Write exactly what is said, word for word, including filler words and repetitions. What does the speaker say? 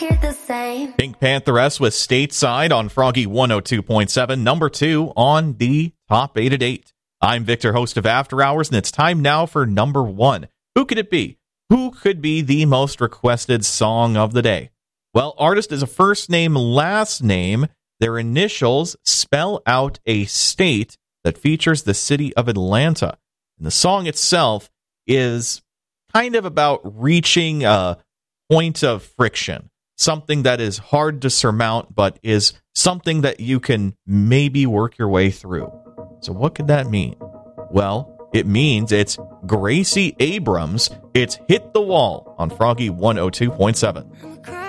hear the same. Pink Pantheress with Stateside on Froggy one oh two point seven, number two on the Top eight at eight. I'm Victor, host of After Hours, and it's time now for number one. Who could it be? Who could be the most requested song of the day? Well, artist is a first name, last name. Their initials spell out a state that features the city of Atlanta. And the song itself is kind of about reaching a point of friction, something that is hard to surmount, but is something that you can maybe work your way through. So what could that mean? Well, it means it's Gracie Abrams. It's Hit the Wall on Froggy one oh two point seven.